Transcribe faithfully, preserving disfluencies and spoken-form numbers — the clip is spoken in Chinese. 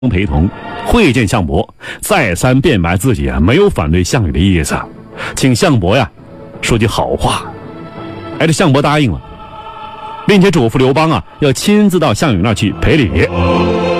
陪同会见项伯，再三辩白自己啊没有反对项羽的意思，请项伯呀说句好话。哎，这项伯答应了，并且嘱咐刘邦啊要亲自到项羽那儿去赔礼。